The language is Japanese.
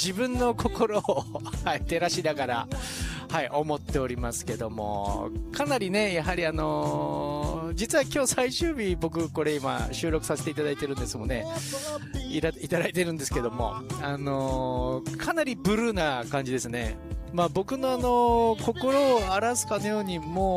自分の心をはい、照らしながら、はい、思っておりますけども、かなりね、やはり実は今日最終日、僕これ今収録させていただいてるんですもんね、いただいてるんですけども、かなりブルーな感じですね。まあ僕の心を荒らすかのように、もう